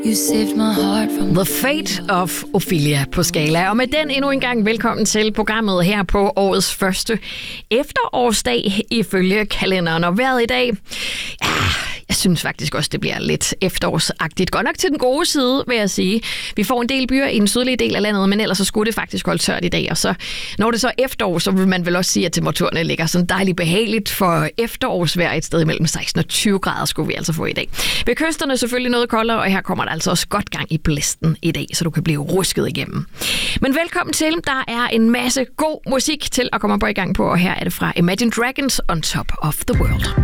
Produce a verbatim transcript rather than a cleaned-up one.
You saved my heart from The Fate of Ophelia på Skala. Og med den endnu en gang velkommen til programmet her på årets første efterårsdag ifølge kalenderen. Og vejret i dag, ja, jeg synes faktisk også, det bliver lidt efterårsagtigt. Godt nok til den gode side, vil jeg sige. Vi får en del byer i den sydlige del af landet, men ellers så skulle det faktisk holde tørt i dag. Og så, når det så er efterår, så vil man vel også sige, at temperaturerne ligger sådan dejligt behageligt for efterårsvejr et sted mellem seksten og tyve grader skulle vi altså få i dag. Ved kysterne selvfølgelig noget koldere, og her kommer der altså også godt gang i blæsten i dag, så du kan blive rusket igennem. Men velkommen til. Der er en masse god musik til at komme på i gang på, og her er det fra Imagine Dragons On Top of the World.